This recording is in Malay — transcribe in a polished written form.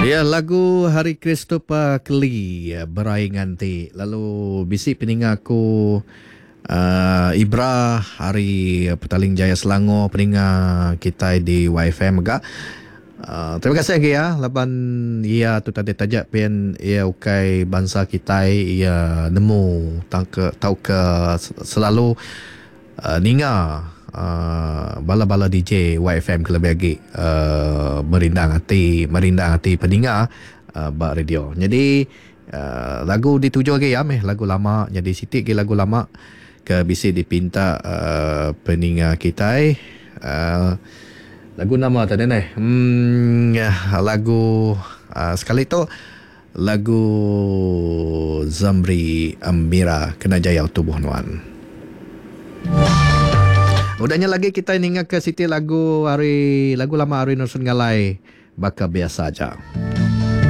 Ya, lagu Hari Kristopa Keli berai nganti. Lalu bisi peninga aku Ibra Hari Petaling Jaya Selangor peninga kita di YFM agak. Terima kasih lagi ya. Laban ia tu tadi tajak pen ia ukai bangsa kita ia nemu tahu ke selalu ninga bala-bala DJ YFM kelebih lagi merindang hati pendengar bak radio. Jadi lagu dituju lagi ya lagu lama. Jadi sitik ke lagu lama ke bisi dipinta pendengar kita lagu nama tadi ni lagu sekali tu lagu Zamri Amira Kena Jaya Tubuh Nuan. Udahnya lagi kita ingat ke Siti lagu lama Hari Nusun Ngalai Baka Biasa Aja.